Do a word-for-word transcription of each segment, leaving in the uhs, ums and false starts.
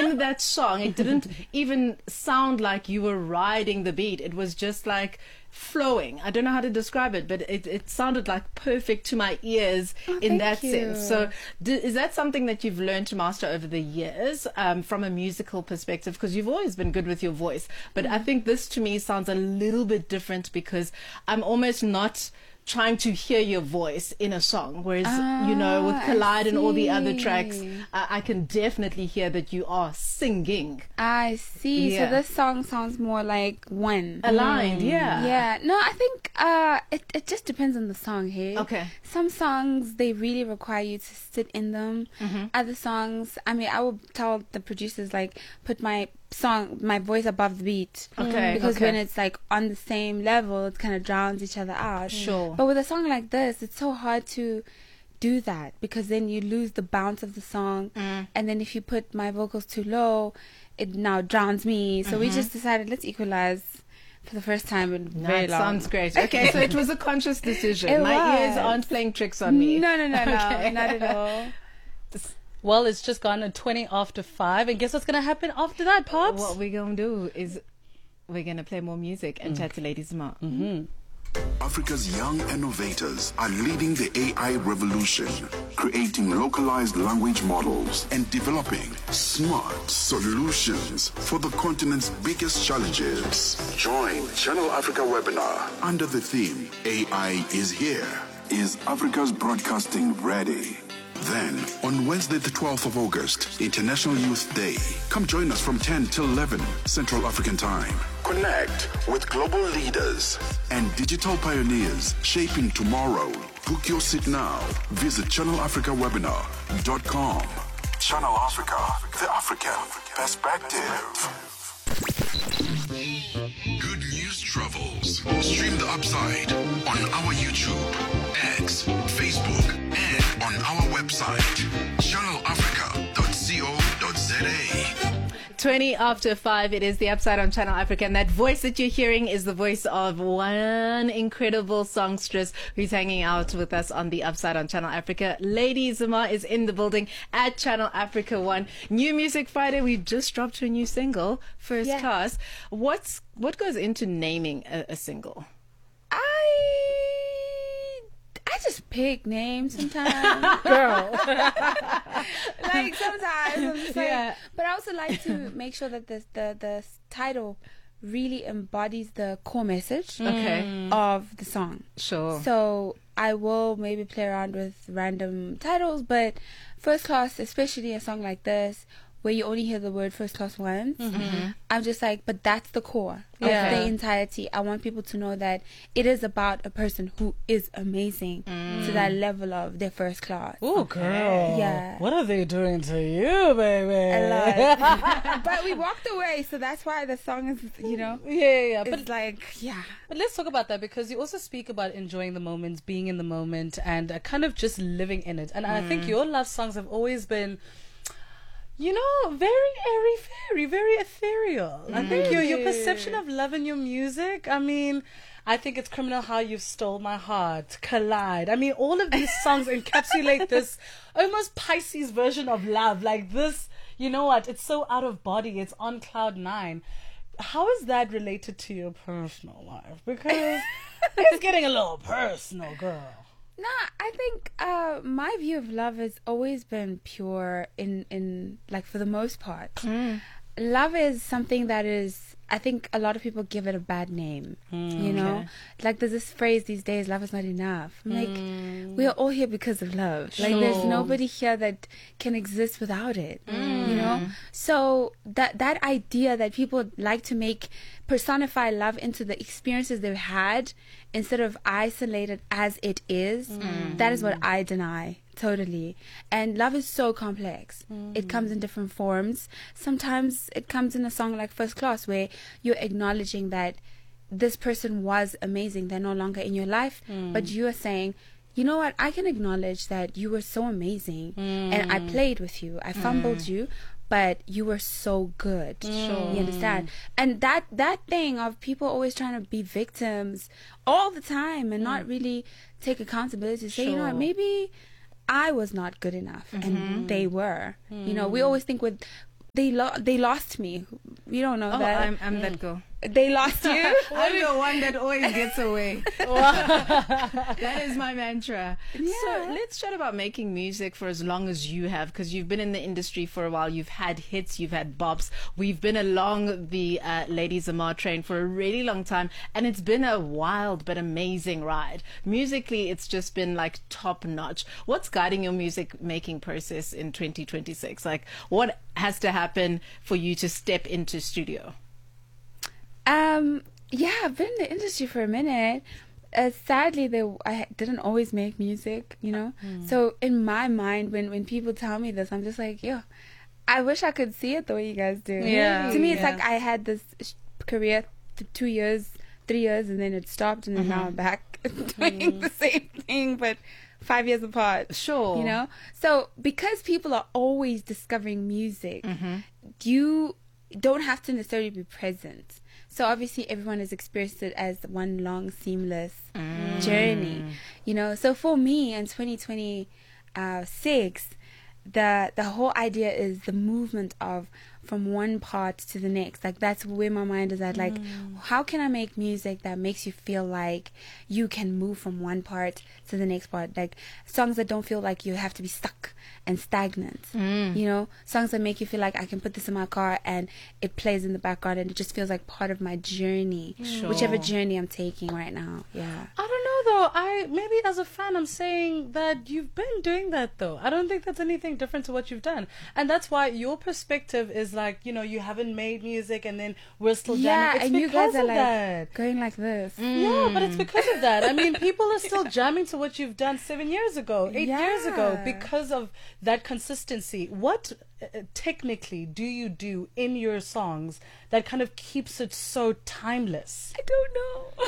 in that song, it didn't even sound like you were riding the beat. It was just like flowing. I don't know how to describe it, but it, it sounded like perfect to my ears oh, in that you. sense. So d- is that something that you've learned to master over the years um, from a musical perspective? Because you've always been good with your voice, but mm. I think this to me sounds a little bit different because I'm almost not trying to hear your voice in a song, whereas ah, you know, with Collide and all the other tracks, uh, I can definitely hear that you are singing. I see. Yeah. So this song sounds more like one aligned. Mm. Yeah. Yeah. No, I think uh, it it just depends on the song. Hey. Okay. Some songs they really require you to sit in them. Mm-hmm. Other songs, I mean, I will tell the producers like put my song my voice above the beat, okay because okay. when it's like on the same level it kind of drowns each other out. Sure. But with a song like this it's so hard to do that because then you lose the bounce of the song, mm. and then if you put my vocals too low it now drowns me, so mm-hmm. we just decided let's equalize for the first time in no, very it long. Sounds great. Okay, so it was a conscious decision. It my was. ears aren't playing tricks on me. No no no okay. no not at all. Well, it's just gone at twenty after five, and guess what's going to happen after that, Pops? What we're going to do is we're going to play more music and mm. chat to Lady Zuma. Mm-hmm. Africa's young innovators are leading the A I revolution, creating localized language models and developing smart solutions for the continent's biggest challenges. Join Channel Africa webinar under the theme A I is here. Is Africa's broadcasting ready? Then, on Wednesday the twelfth of August, International Youth Day, come join us from ten till eleven Central African Time. Connect with global leaders and digital pioneers shaping tomorrow. Book your seat now. Visit channel africa webinar dot com. Channel Africa, the African perspective. Good news travels. Stream the Upside on our YouTube, X, Facebook, and on our website, channel africa dot co dot za. twenty after five, it is the Upside on Channel Africa, and that voice that you're hearing is the voice of one incredible songstress who's hanging out with us on the Upside on Channel Africa. Lady Zuma is in the building at Channel Africa One. New Music Friday, we just dropped her new single, First yeah. Class. What's what goes into naming a, a single? I I just pick names sometimes, girl. Like sometimes I'm just like, yeah. But I also like to make sure that the the the title really embodies the core message okay. of the song. Sure. So I will maybe play around with random titles, but First Class, especially a song like this, where you only hear the word first class once, mm-hmm. I'm just like, but that's the core yeah. of the entirety. I want people to know that it is about a person who is amazing mm. to that level of their first class. Oh, girl. Yeah. What are they doing to you, baby? A lot. But we walked away, so that's why the song is, you know. Yeah, yeah. It's but like, yeah. But let's talk about that, because you also speak about enjoying the moments, being in the moment, and uh, kind of just living in it. And mm. I think your love songs have always been, you know, very airy fairy, very ethereal. Mm. I think your your perception of love in your music, I mean, I think it's criminal how you've stole my heart, Collide. I mean, all of these songs encapsulate this almost Pisces version of love. Like this, you know what, it's so out of body, it's on cloud nine. How is that related to your personal life? Because it's getting a little personal, girl. No, I think uh, my view of love has always been pure in, in like, for the most part. Mm. Love is something that is, I think a lot of people give it a bad name, mm, you know? Okay. Like, there's this phrase these days, love is not enough. I'm like, mm. we're all here because of love. Sure. Like, there's nobody here that can exist without it, mm. you know? So that that idea that people like to make, personify love into the experiences they've had instead of isolate it as it is, mm. that is what I deny. Totally. And love is so complex. Mm. It comes in different forms. Sometimes it comes in a song like First Class, where you're acknowledging that this person was amazing. They're no longer in your life. Mm. But you are saying, you know what? I can acknowledge that you were so amazing. Mm. And I played with you. I fumbled mm. you. But you were so good. Mm. You understand? And that, that thing of people always trying to be victims all the time and mm. not really take accountability. Say, sure. you know what? Maybe I was not good enough, mm-hmm. and they were. Mm. You know, we always think with they lo- they lost me. You don't know Oh, that. I'm, I'm that girl. They lost you. I'm the one that always gets away. That is my mantra. So Yeah. let's chat about making music for as long as you have, because you've been in the industry for a while. You've had hits, you've had bops. We've been along the uh, Lady Zamar train for a really long time, and it's been a wild but amazing ride. Musically, it's just been like top notch. What's guiding your music making process in twenty twenty-six? Like, what has to happen for you to step into studio? Um, yeah, I've been in the industry for a minute. Uh, sadly, they, I didn't always make music, you know. Mm. So in my mind, when when people tell me this, I'm just like, yo, I wish I could see it the way you guys do. Yeah. To me, it's Yeah. like I had this sh- career, th- two years, three years, and then it stopped, and then now I'm back doing the same thing, but five years apart. Sure. You know. So because people are always discovering music, you don't have to necessarily be present. So obviously everyone has experienced it as one long seamless journey, you know. So for me in twenty twenty-six, the the whole idea is the movement of from one part to the next. Like that's where my mind is at. Like, how can I make music that makes you feel like you can move from one part to the next part? Like songs that don't feel like you have to be stuck and stagnant. You know, songs that make you feel like I can put this in my car and it plays in the background and it just feels like part of my journey, Sure. whichever journey I'm taking right now. Yeah. I don't know though. I maybe as a fan, I'm saying that you've been doing that though. I don't think that's anything different to what you've done, and that's why your perspective is like, you know, you haven't made music and then we're still Yeah, jamming. It's and you because guys are of like that. going like this. Yeah, but it's because of that. I mean, people are still jamming to what you've done seven years ago, eight years ago, Yeah. because of that consistency. What uh, technically do you do in your songs that kind of keeps it so timeless? I don't know.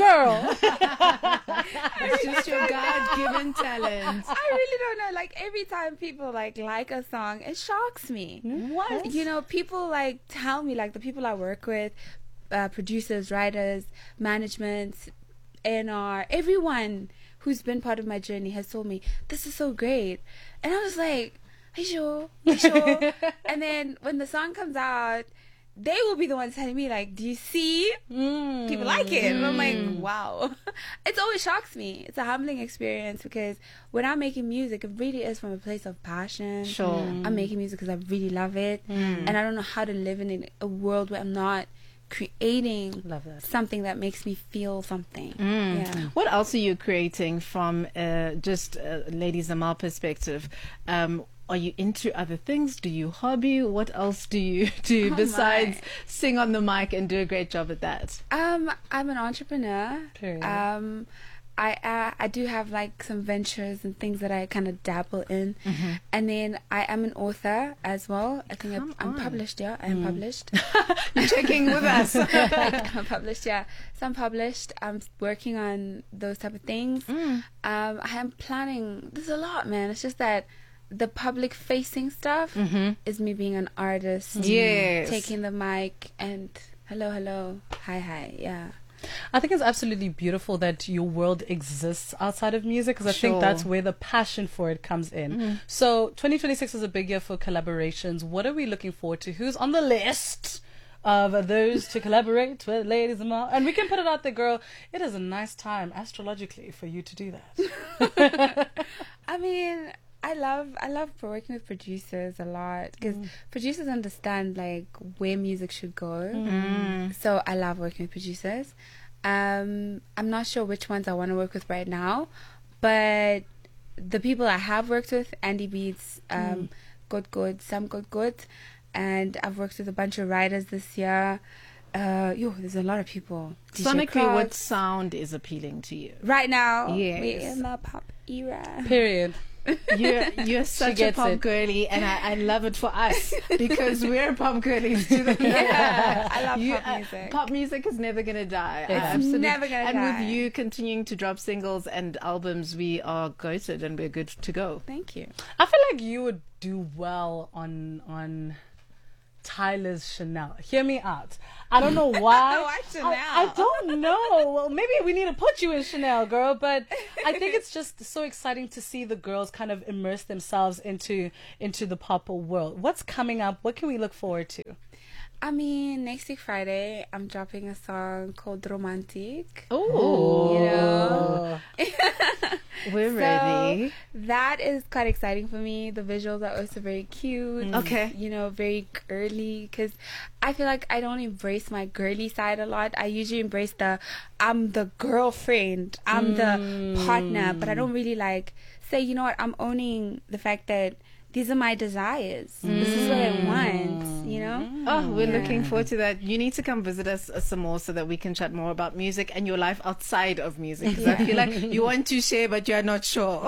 Girl. It's just your God-given talent. I really don't know. Like every time people like like a song, it shocks me. What? You know, people like tell me, like the people I work with, uh, producers, writers, management, A and R, everyone who's been part of my journey has told me this is so great, and I was like, "Are you sure? Are you sure?" And then when the song comes out, they will be the ones telling me like, "Do you see? Mm. People like it." And I'm like, wow. It always shocks me. It's a humbling experience because when I'm making music, it really is from a place of passion. Sure. I'm making music because I really love it, and I don't know how to live in a world where I'm not creating Love that. something that makes me feel something. Mm. Yeah. What else are you creating from uh, just uh, Lady Zamar perspective? Um, are you into other things? Do you hobby? What else do you do Oh, besides my. sing on the mic and do a great job at that? Um, I'm an entrepreneur. Period. Um, I uh, I do have like some ventures and things that I kind of dabble in, and then I am an author as well. I think Come I'm, I'm on. published. Yeah, I am published. You're checking with us. I'm published. Yeah, so I'm published. I'm working on those type of things. Um, I am planning. There's a lot, man. It's just that the public facing stuff is me being an artist. Yes. Taking the mic and hello, hello, hi, hi. Yeah. I think it's absolutely beautiful that your world exists outside of music, because I Sure. think that's where the passion for it comes in. So twenty twenty-six is a big year for collaborations. What are we looking forward to? Who's on the list of those to collaborate with Lady Zamar? And we can put it out there, girl. It is a nice time astrologically for you to do that. I mean, I love I love working with producers a lot because producers understand like where music should go. So I love working with producers. Um, I'm not sure which ones I want to work with right now, but the people I have worked with, Andy Beats, um, Good Good, Sam Good Good, and I've worked with a bunch of writers this year. Uh, yo, there's a lot of people. D J Sonically, what Crocs. sound is appealing to you? Right now, Yes. we're in the pop era. Period. You're you're such a gets pop it. girly, and I, I love it for us because we're pop girlies to the Yeah, I love You- pop uh, music. pop music is never gonna die. It's Absolute- never gonna and die. with you continuing to drop singles and albums, we are goated and we're good to go. Thank you. I feel like you would do well on on Tyler's Chanel. Hear me out. I don't know why. Why Chanel? I, I don't know. Well, maybe we need to put you in Chanel, girl. But I think it's just so exciting to see the girls kind of immerse themselves into into the pop world. What's coming up? What can we look forward to? I mean, next week Friday, I'm dropping a song called Romantic. Oh, You know? we're So, ready. that is quite exciting for me. The visuals are also very cute. Okay. You know, very girly. Because I feel like I don't embrace my girly side a lot. I usually embrace the, I'm the girlfriend, I'm the partner. But I don't really like say, you know what, I'm owning the fact that these are my desires. This is what I want, you know? Oh, we're Yeah. looking forward to that. You need to come visit us uh, some more so that we can chat more about music and your life outside of music. Because I feel like you want to share, but you're not sure.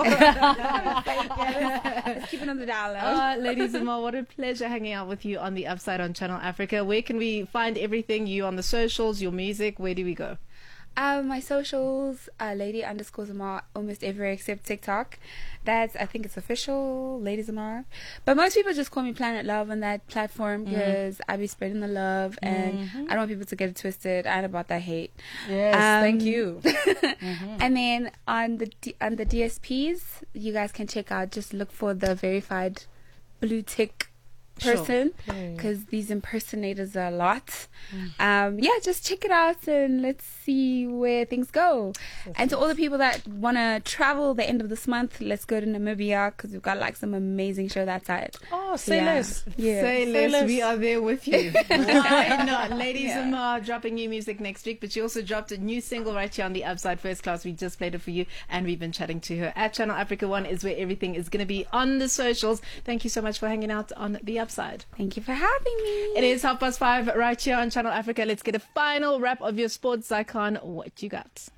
Let's keep it on the dollar. Uh, ladies and more, what a pleasure hanging out with you on the Upside on Channel Africa. Where can we find everything? You on the socials, your music, where do we go? Um, my socials, uh, lady underscore Zamar, almost everywhere except TikTok. That's, I think it's official, Lady Zamar. But most people just call me Planet Love on that platform because I be spreading the love and I don't want people to get it twisted. I ain't about that hate. Yes, Um, thank you. And then on the D- on the D S Ps, you guys can check out. Just look for the verified blue tick Sure. person because these impersonators are a lot. Um, yeah, just check it out and let's see where things go. And to all the people that want to travel the end of this month, let's go to Namibia because we've got like some amazing show that side. Oh, say Yeah. less. Yeah. Say Say less, less. we are there with you. Why not? Ladies Yeah. and Ma dropping new music next week, but she also dropped a new single right here on the Upside First Class. We just played it for you and we've been chatting to her. At Channel Africa One is where everything is going to be on the socials. Thank you so much for hanging out on the Upside. Thank you for having me. It is half past five right here on Channel Africa. Let's get a final wrap of your sports icon. What you got?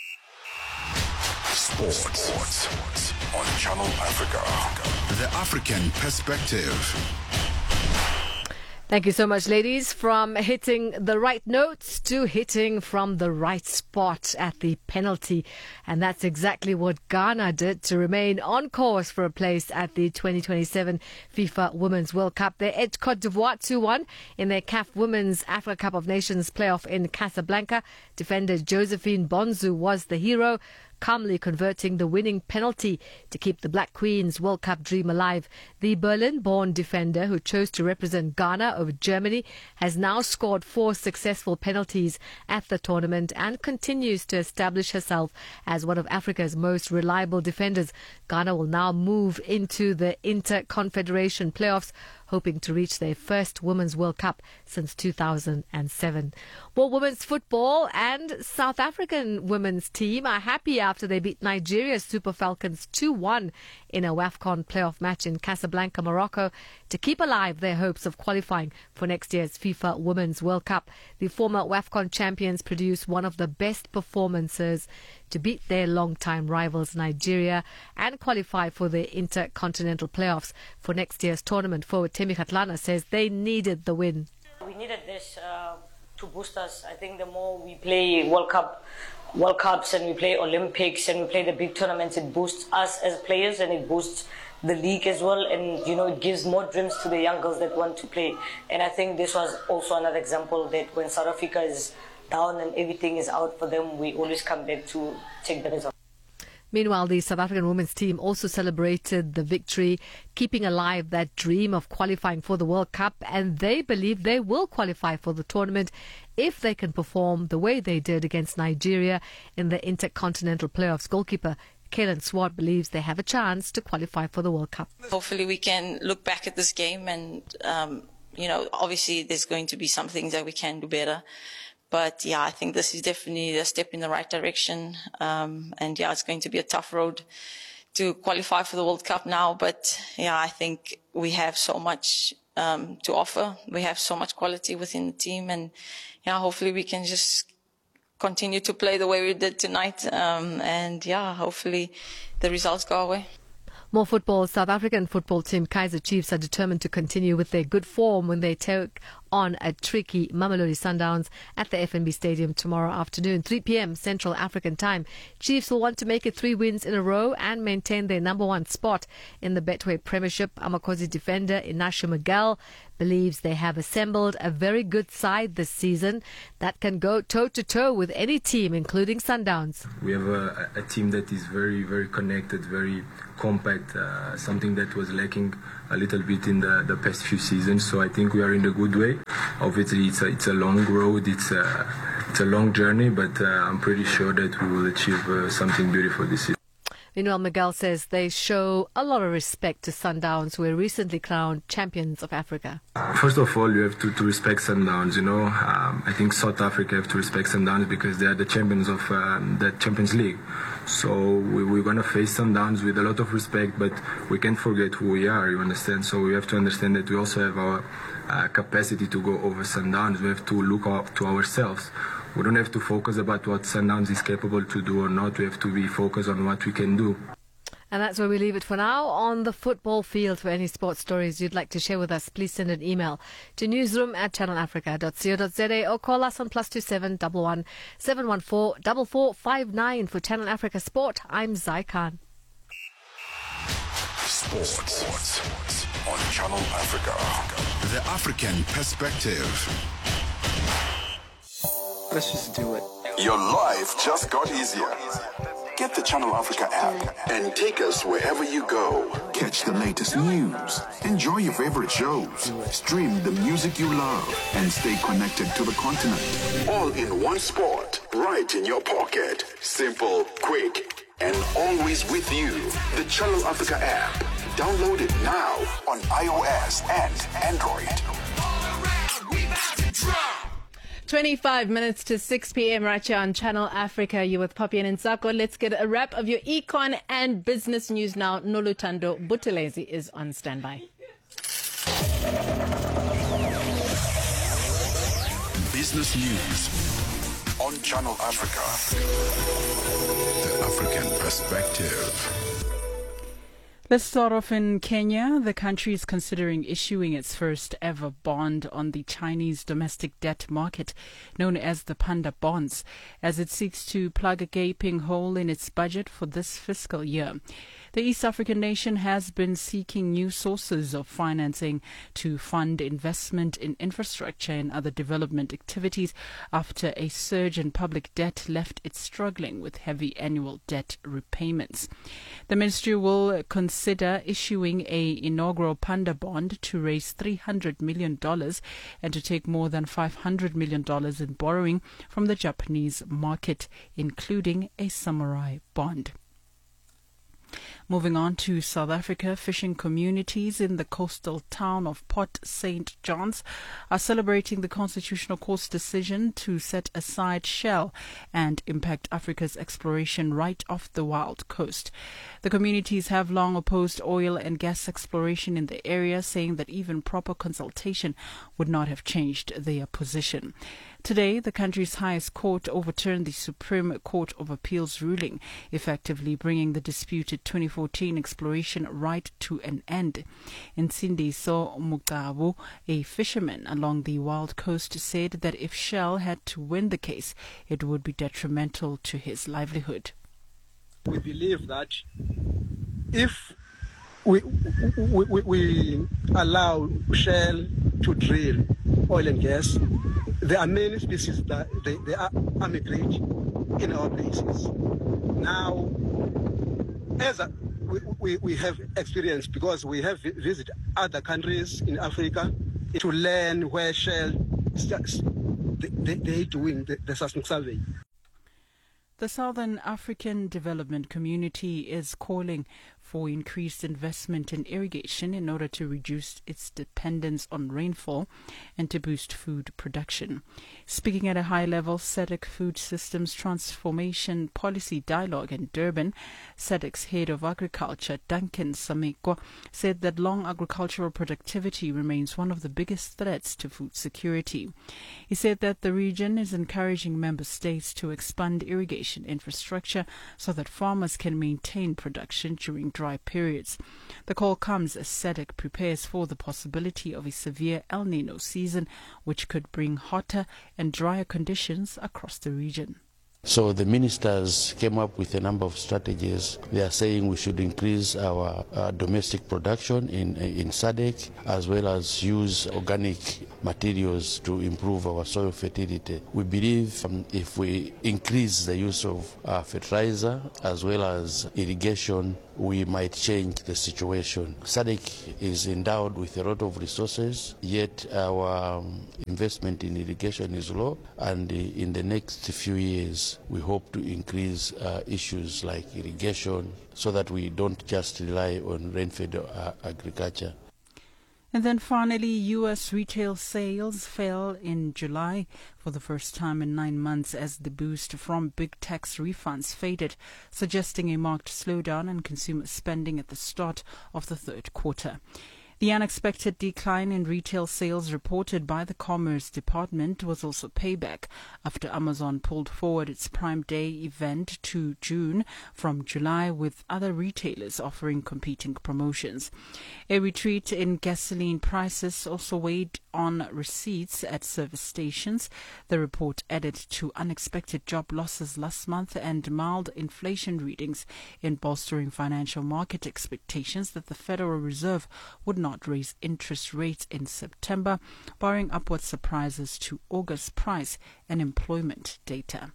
Sports. Sports on Channel Africa. The African perspective. Thank you so much, ladies. From hitting the right notes to hitting from the right spot at the penalty. And that's exactly what Ghana did to remain on course for a place at the twenty twenty-seven FIFA Women's World Cup. They edged Cote d'Ivoire two one in their C A F Women's Africa Cup of Nations playoff in Casablanca. Defender Josephine Bonzu was the hero, calmly converting the winning penalty to keep the Black Queens World Cup dream alive. The Berlin-born defender, who chose to represent Ghana over Germany, has now scored four successful penalties at the tournament and continues to establish herself as one of Africa's most reliable defenders. Ghana will now move into the Inter-Confederation playoffs, hoping to reach their first Women's World Cup since two thousand seven. More women's football, and South African women's team are happy after they beat Nigeria's Super Falcons two one in a WAFCON playoff match in Casablanca, Morocco, to keep alive their hopes of qualifying for next year's FIFA Women's World Cup. The former WAFCON champions produced one of the best performances to beat their longtime rivals Nigeria and qualify for the Intercontinental playoffs for next year's tournament. Forward Temi Kgatlana says they needed the win. We needed this uh, to boost us. I think the more we play World Cup, World Cups and we play Olympics and we play the big tournaments, it boosts us as players and it boosts the league as well. And, you know, it gives more dreams to the young girls that want to play. And I think this was also another example that when South Africa is down and everything is out for them, we always come back to take the result. Meanwhile, the South African women's team also celebrated the victory, keeping alive that dream of qualifying for the World Cup, and they believe they will qualify for the tournament if they can perform the way they did against Nigeria in the Intercontinental playoffs. Goalkeeper Kaylin Swart believes they have a chance to qualify for the World Cup. Hopefully we can look back at this game and, um, you know, obviously there's going to be some things that we can do better. But, yeah, I think this is definitely a step in the right direction. Um, and, yeah, it's going to be a tough road to qualify for the World Cup now. But, yeah, I think we have so much um, to offer. We have so much quality within the team. And, yeah, hopefully we can just continue to play the way we did tonight. Um, and, yeah, hopefully the results go our way. More football. South African football team Kaizer Chiefs are determined to continue with their good form when they take on a tricky Mamelodi Sundowns at the F N B Stadium tomorrow afternoon, three p.m. Central African Time. Chiefs will want to make it three wins in a row and maintain their number one spot in the Betway Premiership. Amakosi defender Inashe Miguel believes they have assembled a very good side this season that can go toe-to-toe with any team, including Sundowns. We have a, a team that is very, very connected, very compact, uh, something that was lacking a little bit in the, the past few seasons. So I think we are in a good way. Obviously, it's a, it's a long road, it's a, it's a long journey, but uh, I'm pretty sure that we will achieve uh, something beautiful this season. Meanwhile, Miguel says they show a lot of respect to Sundowns, who were recently crowned champions of Africa. First of all, you have to, to respect Sundowns. You know, um, I think South Africa have to respect Sundowns because they are the champions of um, the Champions League. So we, we're going to face Sundowns with a lot of respect, but we can't forget who we are, you understand? So we have to understand that we also have our uh, capacity to go over Sundowns. We have to look up to ourselves. We don't have to focus about what Sundowns is capable to do or not. We have to be focused on what we can do. And that's where we leave it for now. On the football field, for any sports stories you'd like to share with us, please send an email to newsroom at channel africa dot co dot za or call us on plus two seven one one seven one four four four five nine. For Channel Africa Sport, I'm Zai Khan. Sports on Channel Africa. The African perspective. Let's just do it. Your life just got easier. Get the Channel Africa app and take us wherever you go. Catch the latest news, enjoy your favorite shows, stream the music you love, and stay connected to the continent. All in one spot, right in your pocket. Simple, quick, and always with you. The Channel Africa app. Download it now on iOS and Android. twenty-five minutes to six p.m. right here on Channel Africa. You with Poppy and Nsako. Let's get a wrap of your econ and business news now. Nolutando Buthelezi is on standby. Business news on Channel Africa. The African perspective. Let's start off in Kenya. The country is considering issuing its first ever bond on the Chinese domestic debt market, known as the Panda Bonds, as it seeks to plug a gaping hole in its budget for this fiscal year. The East African nation has been seeking new sources of financing to fund investment in infrastructure and other development activities after a surge in public debt left it struggling with heavy annual debt repayments. The ministry will consider issuing a inaugural Panda bond to raise three hundred million dollars and to take more than five hundred million dollars in borrowing from the Japanese market, including a samurai bond. Moving on to South Africa, fishing communities in the coastal town of Port Saint John's are celebrating the Constitutional Court's decision to set aside Shell and Impact Africa's exploration right off the wild coast. The communities have long opposed oil and gas exploration in the area, saying that even proper consultation would not have changed their position. Today, the country's highest court overturned the Supreme Court of Appeal's ruling, effectively bringing the disputed twenty fourteen exploration right to an end. Nsindiso Mugabu, a fisherman along the wild coast, said that if Shell had to win the case, it would be detrimental to his livelihood. We believe that if we, we, we, we allow Shell to drill oil and gas, there are many species that they, they are migrate in our places. Now, as a, we, we, we have experience because we have visited other countries in Africa to learn where Shell they, they, they're doing the, the seismic survey. The Southern African Development Community is calling for increased investment in irrigation in order to reduce its dependence on rainfall and to boost food production. Speaking at a high-level S A D C Food Systems Transformation Policy Dialogue in Durban, S A D C's head of agriculture, Duncan Samekwa, said that long agricultural productivity remains one of the biggest threats to food security. He said that the region is encouraging member states to expand irrigation infrastructure so that farmers can maintain production during dry periods. The call comes as S A D C prepares for the possibility of a severe El Nino season, which could bring hotter and drier conditions across the region. So the ministers came up with a number of strategies. They are saying we should increase our uh, domestic production in, in S A D C, as well as use organic materials to improve our soil fertility. We believe um, if we increase the use of uh, fertilizer as well as irrigation, we might change the situation. S A D C is endowed with a lot of resources, yet our um, investment in irrigation is low, and uh, in the next few years we hope to increase uh, issues like irrigation so that we don't just rely on rain-fed uh, agriculture. And then finally, U S retail sales fell in July for the first time in nine months as the boost from big tax refunds faded, suggesting a marked slowdown in consumer spending at the start of the third quarter. The unexpected decline in retail sales reported by the Commerce Department was also payback after Amazon pulled forward its Prime Day event to June from July, with other retailers offering competing promotions. A retreat in gasoline prices also weighed on receipts at service stations. The report added to unexpected job losses last month and mild inflation readings in bolstering financial market expectations that the Federal Reserve would not raise interest rates in September, barring upward surprises to August price and employment data.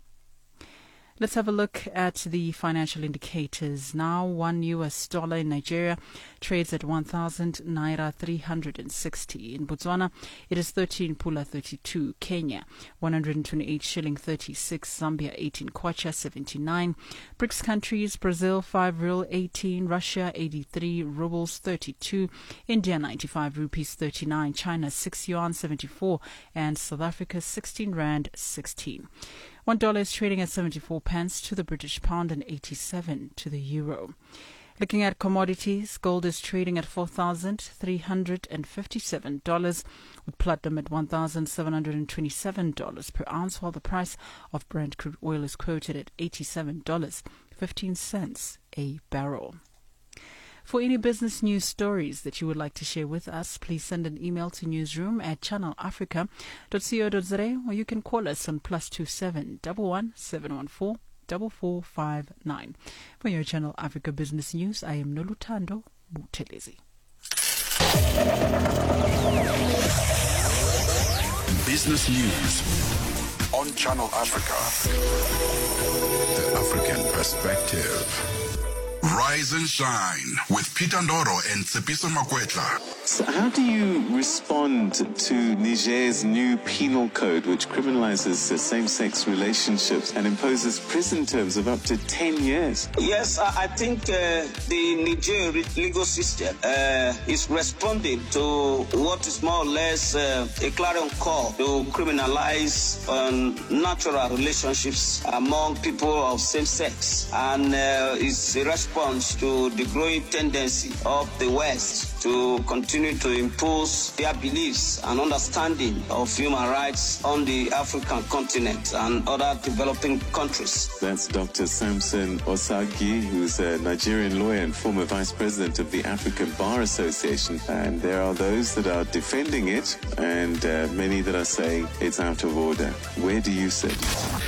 Let's have a look at the financial indicators now. One U S dollar in Nigeria trades at one thousand naira three hundred sixty. In Botswana, it is thirteen pula thirty-two. Kenya, one hundred twenty-eight shilling thirty-six. Zambia, eighteen kwacha seventy-nine. BRICS countries, Brazil, five real eighteen. Russia, eighty-three rubles thirty-two. India, ninety-five rupees thirty-nine. China, six yuan seventy-four. And South Africa, sixteen rand sixteen. One dollar is trading at seventy-four pence to the British pound and eighty-seven to the euro. Looking at commodities, gold is trading at four thousand three hundred fifty-seven dollars, with platinum at one thousand seven hundred twenty-seven dollars per ounce, while the price of Brent crude oil is quoted at eighty-seven dollars and fifteen cents a barrel. For any business news stories that you would like to share with us, please send an email to newsroom at channel africa dot co dot za, or you can call us on plus two seven one one seven one four four four five nine. For your Channel Africa Business News, I am Noluthando Buthelezi. Business News on Channel Africa. The African Perspective. Rise and shine with Peter Ndoro and Tsepiso Makwetla. So how do you respond to Niger's new penal code, which criminalizes uh, same-sex relationships and imposes prison terms of up to ten years? Yes, I think uh, the Niger legal system uh, is responding to what is more or less uh, a clarion call to criminalize um, natural relationships among people of same sex, and uh, it's a response to the growing tendency of the West to continue to impose their beliefs and understanding of human rights on the African continent and other developing countries. That's Doctor Samson Osagi, who's a Nigerian lawyer and former vice president of the African Bar Association. And there are those that are defending it and uh, many that are saying it's out of order. Where do you sit?